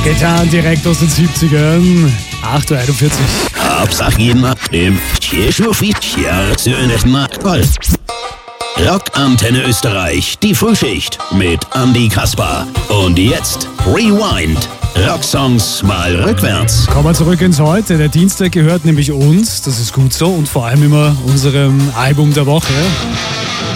Getan direkt aus den 70ern. 8.41 Uhr. Hauptsache immer im Rockantenne Österreich, die Frühschicht mit Andy Kaspar. Und jetzt Rewind. Rocksongs mal rückwärts. Kommen wir zurück ins Heute. Der Dienstag gehört nämlich uns, das ist gut so, und vor allem immer unserem Album der Woche.